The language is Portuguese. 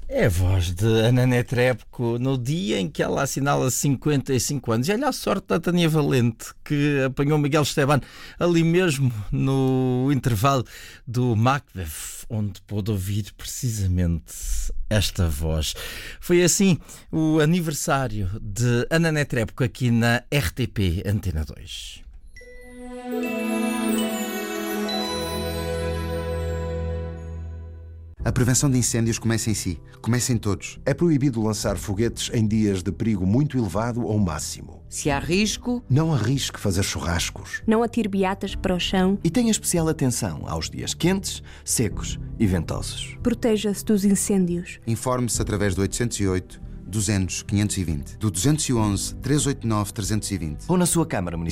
É a voz de Ana Netrebko no dia em que ela assinala 55 anos. E olha a sorte da Tânia Valente, que apanhou Miguel Esteban ali mesmo no intervalo do Macbeth, onde pôde ouvir precisamente esta voz. Foi assim o aniversário de Ana Netrebko aqui na RTP Antena 2. A prevenção de incêndios começa em si. Começa em todos. É proibido lançar foguetes em dias de perigo muito elevado ou máximo. Se há risco, Não arrisque fazer churrascos. Não atire beatas para o chão. E tenha especial atenção aos dias quentes, secos e ventosos. Proteja-se dos incêndios. Informe-se através do 808 200 520, do 211 389 320. Ou na sua Câmara Municipal.